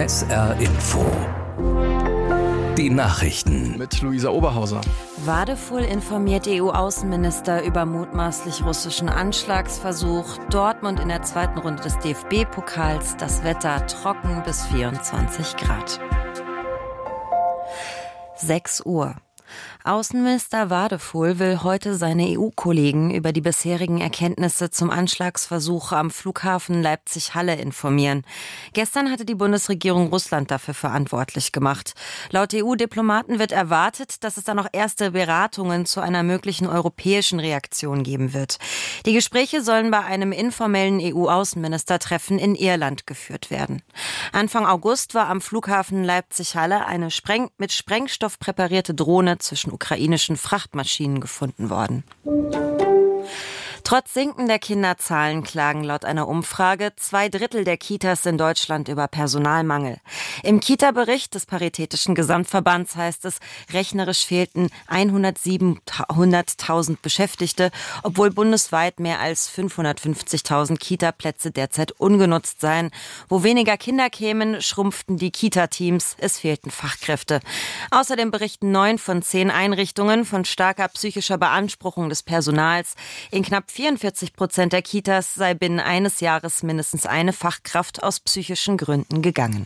SR Info. Die Nachrichten mit Luisa Oberhauser. Wadefuhl informiert EU-Außenminister über mutmaßlich russischen Anschlagsversuch. Dortmund in der zweiten Runde des DFB-Pokals. Das Wetter trocken bis 24 Grad. 6 Uhr. Außenminister Wadefuhl will heute seine EU-Kollegen über die bisherigen Erkenntnisse zum Anschlagsversuch am Flughafen Leipzig-Halle informieren. Gestern hatte die Bundesregierung Russland dafür verantwortlich gemacht. Laut EU-Diplomaten wird erwartet, dass es dann noch erste Beratungen zu einer möglichen europäischen Reaktion geben wird. Die Gespräche sollen bei einem informellen EU-Außenministertreffen in Irland geführt werden. Anfang August war am Flughafen Leipzig-Halle eine mit Sprengstoff präparierte Drohne zwischen ukrainischen Frachtmaschinen gefunden worden. Trotz sinkender Kinderzahlen klagen laut einer Umfrage 2/3 der Kitas in Deutschland über Personalmangel. Im Kita-Bericht des Paritätischen Gesamtverbands heißt es, rechnerisch fehlten 100.000 Beschäftigte, obwohl bundesweit mehr als 550.000 Kita-Plätze derzeit ungenutzt seien. Wo weniger Kinder kämen, schrumpften die Kita-Teams, es fehlten Fachkräfte. Außerdem berichten 9 von 10 Einrichtungen von starker psychischer Beanspruchung des Personals. In knapp 44% der Kitas sei binnen eines Jahres mindestens eine Fachkraft aus psychischen Gründen gegangen.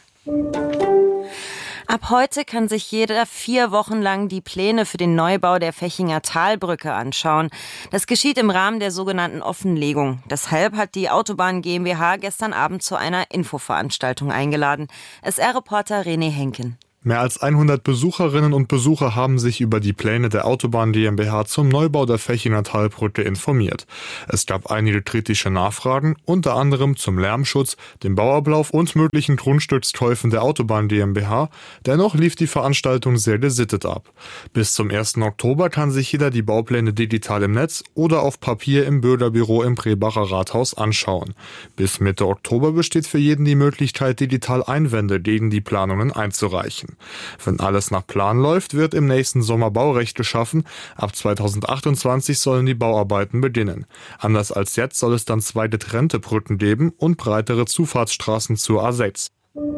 Ab heute kann sich jeder 4 Wochen lang die Pläne für den Neubau der Fechinger Talbrücke anschauen. Das geschieht im Rahmen der sogenannten Offenlegung. Deshalb hat die Autobahn GmbH gestern Abend zu einer Infoveranstaltung eingeladen. SR-Reporter René Henken. Mehr als 100 Besucherinnen und Besucher haben sich über die Pläne der Autobahn GmbH zum Neubau der Fechinger Talbrücke informiert. Es gab einige kritische Nachfragen, unter anderem zum Lärmschutz, dem Bauablauf und möglichen Grundstückskäufen der Autobahn GmbH. Dennoch lief die Veranstaltung sehr gesittet ab. Bis zum 1. Oktober kann sich jeder die Baupläne digital im Netz oder auf Papier im Bürgerbüro im Brebacher Rathaus anschauen. Bis Mitte Oktober besteht für jeden die Möglichkeit, digital Einwände gegen die Planungen einzureichen. Wenn alles nach Plan läuft, wird im nächsten Sommer Baurecht geschaffen. Ab 2028 sollen die Bauarbeiten beginnen. Anders als jetzt soll es dann 2 getrennte Brücken geben und breitere Zufahrtsstraßen zur A6.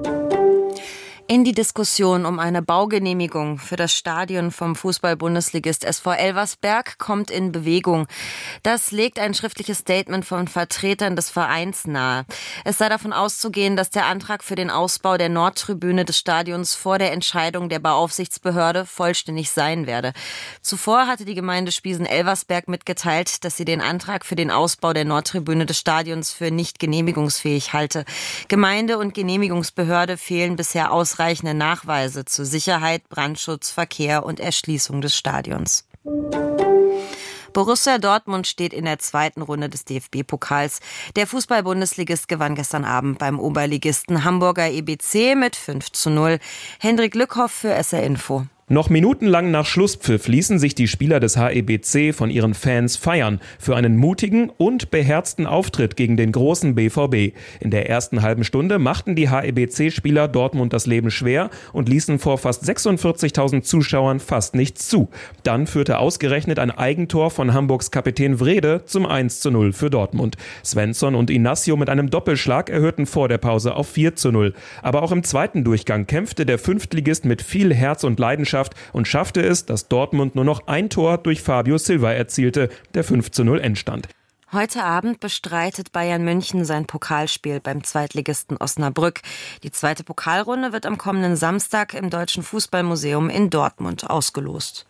In die Diskussion um eine Baugenehmigung für das Stadion vom Fußball-Bundesligist SV Elversberg kommt in Bewegung. Das legt ein schriftliches Statement von Vertretern des Vereins nahe. Es sei davon auszugehen, dass der Antrag für den Ausbau der Nordtribüne des Stadions vor der Entscheidung der Beaufsichtsbehörde vollständig sein werde. Zuvor hatte die Gemeinde Spiesen-Elversberg mitgeteilt, dass sie den Antrag für den Ausbau der Nordtribüne des Stadions für nicht genehmigungsfähig halte. Gemeinde und Genehmigungsbehörde fehlen bisher ausreichende Nachweise zu Sicherheit, Brandschutz, Verkehr und Erschließung des Stadions. Borussia Dortmund steht in der zweiten Runde des DFB-Pokals. Der Fußball-Bundesligist gewann gestern Abend beim Oberligisten Hamburger EBC mit 5:0. Hendrik Lückhoff für SR Info. Noch minutenlang nach Schlusspfiff ließen sich die Spieler des HEBC von ihren Fans feiern für einen mutigen und beherzten Auftritt gegen den großen BVB. In der ersten halben Stunde machten die HEBC-Spieler Dortmund das Leben schwer und ließen vor fast 46.000 Zuschauern fast nichts zu. Dann führte ausgerechnet ein Eigentor von Hamburgs Kapitän Wrede zum 1:0 für Dortmund. Svensson und Inacio mit einem Doppelschlag erhöhten vor der Pause auf 4:0. Aber auch im zweiten Durchgang kämpfte der Fünftligist mit viel Herz und Leidenschaft und schaffte es, dass Dortmund nur noch ein Tor durch Fabio Silva erzielte, der 5:0 Endstand. Heute Abend bestreitet Bayern München sein Pokalspiel beim Zweitligisten Osnabrück. Die zweite Pokalrunde wird am kommenden Samstag im Deutschen Fußballmuseum in Dortmund ausgelost.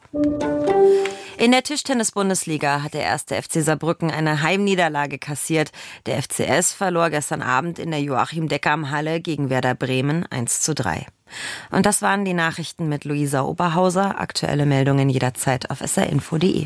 In der Tischtennis-Bundesliga hat der 1. FC Saarbrücken eine Heimniederlage kassiert. Der FCS verlor gestern Abend in der Joachim-Deckam-Halle gegen Werder Bremen 1:3. Und das waren die Nachrichten mit Luisa Oberhauser. Aktuelle Meldungen jederzeit auf srinfo.de.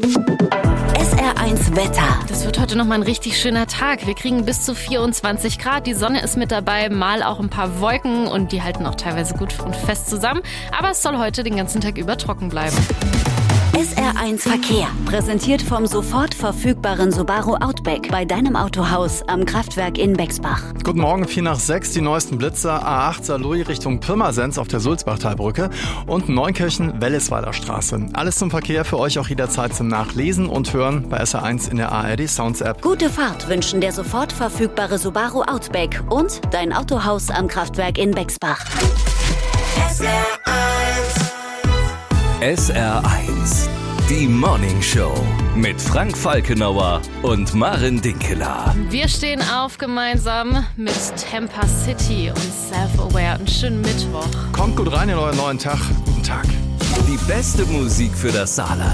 SR1 Wetter. Das wird heute nochmal ein richtig schöner Tag. Wir kriegen bis zu 24 Grad. Die Sonne ist mit dabei, mal auch ein paar Wolken und die halten auch teilweise gut und fest zusammen. Aber es soll heute den ganzen Tag über trocken bleiben. SR1 Verkehr, präsentiert vom sofort verfügbaren Subaru Outback bei deinem Autohaus am Kraftwerk in Bexbach. Guten Morgen, 5:45, die neuesten Blitzer, A8 Saarlouis Richtung Pirmasens auf der Sulzbachtalbrücke und Neunkirchen-Wellesweiler Straße. Alles zum Verkehr für euch auch jederzeit zum Nachlesen und Hören bei SR1 in der ARD Sounds App. Gute Fahrt wünschen der sofort verfügbare Subaru Outback und dein Autohaus am Kraftwerk in Bexbach. SR1, die Morning Show mit Frank Falkenauer und Maren Dinkeler. Wir stehen auf gemeinsam mit Tampa City und Self-Aware. Einen schönen Mittwoch. Kommt gut rein in euren neuen Tag. Guten Tag. Die beste Musik für das Saarland.